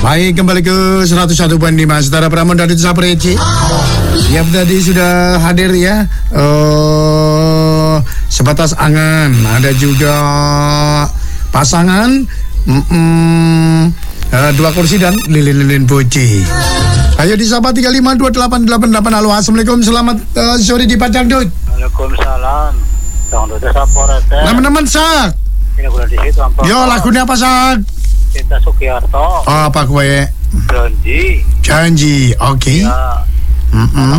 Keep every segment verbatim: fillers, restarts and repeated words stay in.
Baik, kembali ke seratus satu koma lima Setara Pramun dari Sapreci. Siap tadi sudah hadir ya. Uh, sebatas angan. Ada juga pasangan mm -mm, uh, dua kursi dan lilin-lilin puji. Ayo disapa tiga lima dua delapan delapan delapan. Halo, assalamualaikum, selamat uh, sore di Padang Dut. Waalaikumsalam. Dangdut Saporete. Teman-teman sak. Ini gula di situ ampun. Yo, lagunya apa sak? Cinta Sukiarto. Oh, apa kue? Janji. Janji, oke. Okay. Ya. Mm -mm.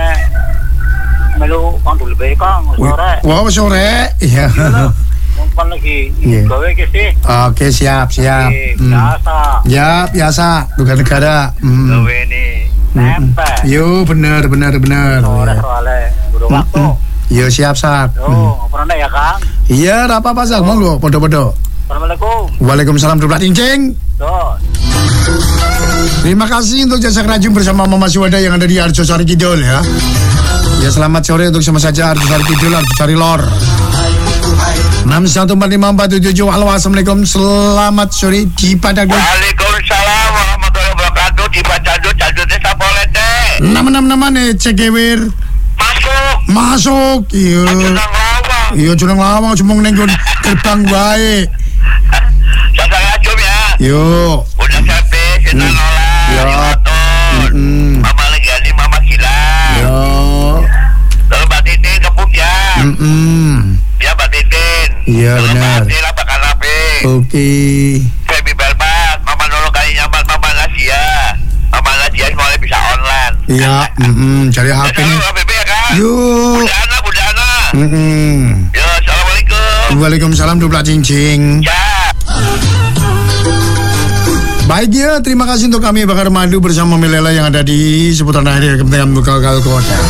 Melu kang dulu bae Kang sore. Wow, sore. Iya. Numpang lagi. Iya. Gawe ki sih. Oke, siap, siap. Hmm. Biasa. Ya, biasa. Duga negara. Hmm. Gawe nih. Nempe. Yo, bener, bener, bener. Sore soalnya buru waktu. Yo, siap, sak. Yo, pernah ya Kang? Iya, apa apa sak, monggo, podo-podo. Assalamualaikum. Waalaikumsalam, dua cincin. Tuh. Terima kasih untuk jasa kerajaan bersama Mama Suwada yang ada di Arjosari Kidul ya. Ya, selamat sore untuk sama saja Arjosari Kidul, Arjosari Lor. enam satu empat lima empat tujuh tujuh. Halo, assalamualaikum, selamat sore di Padang. Waalaikumsalam warahmatullahi wabarakatuh. Di Padang Dut Saporete. Nama-nama nih cekewir. Masuk. Masuk. Iya. Junang lawang. Iya, junang lawang cuma nenggon gerbang baik. Sasang acum ya. Yo. Udah sampai kita Hmm. nolak. Ya. Motor. Mm-mm. Mama lagi ada Mama Kila. Yo. Lalu Mbak Titin ke Puncak. Mm-mm. Ya Mbak Titin. Iya, Lalu benar. Mbak Titin apa kanape. Oke. Baby Belbat. Mama nolong kali nyaman Mama Nasia. Mama Nasia semuanya bisa online. Iya. Mm-mm. Cari H P Ya, nih. H P ya kan. Yo. Bunda Ana, Bunda Ana. Mm-mm. Ya, assalamualaikum. Waalaikumsalam, dua cincin. Ya. Baik ya, terima kasih untuk kami Bakar Madu bersama Milela yang ada di seputaran akhir Kementerian Kota.